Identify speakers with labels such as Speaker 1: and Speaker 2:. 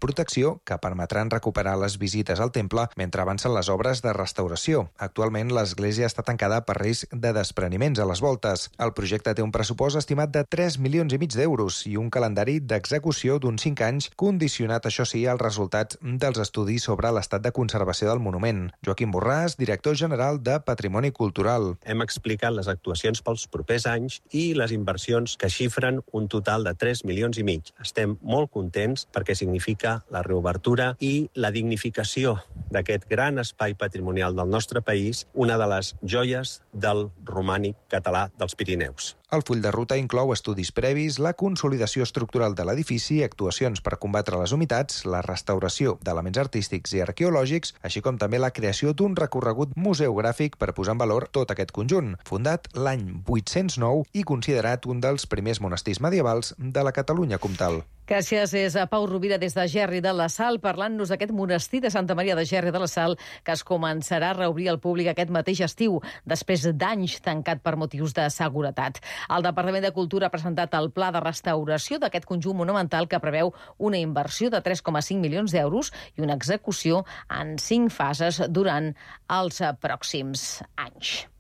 Speaker 1: protecció que permetran recuperar les visites al temple mentre avancen les obres de restauració. Actualment, l'església està tancada per risc de despreniments a les voltes. El projecte té un pressupost estimat de 3,5 milions d'euros i un calendari d'execució d'uns 5 anys, condicionat, això sí, als resultats dels estudis sobre l'estat de conservació del monument. Joaquim Borràs, director general de Patrimoni Cultural.
Speaker 2: Hem explicat les actuacions pels propers anys i les inversions que xifren un total de 3,5 milions. Estem molt contents perquè significa la reobertura i la dignificació d'aquest gran espai patrimonial del nostre país, una de les joies del romànic català dels Pirineus.
Speaker 1: El full de ruta inclou estudis previs, la consolidació estructural de l'edifici, actuacions per combatre les humitats, la restauració d'elements artístics i arqueològics, així com també la creació d'un recorregut museogràfic per posar en valor tot aquest conjunt, fundat l'any 809 i considerat un dels primers monestirs medievals de la Catalunya comtal.
Speaker 3: Gràcies, és a Pau Rovira des de Gerri de la Sal, parlant-nos d'aquest monestir de Santa Maria de Gerri de la Sal, que es començarà a reobrir al públic aquest mateix estiu, després d'anys tancat per motius de seguretat. El Departament de Cultura ha presentat el pla de restauració d'aquest conjunt monumental que preveu una inversió de 3,5 milions d'euros i una execució en 5 fases durant els pròxims anys.